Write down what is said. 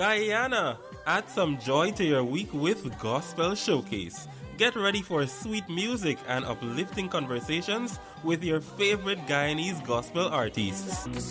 Guyana, add some joy to your week with Gospel Showcase. Get ready for sweet music and uplifting conversations with your favorite Guyanese gospel artists.